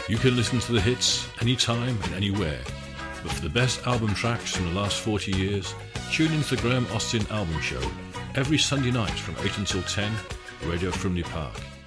You can listen to the hits anytime and anywhere. But for the best album tracks from the last 40 years, tune into the Graham Austin Album Show every Sunday night from 8 until 10, Radio Frimley Park.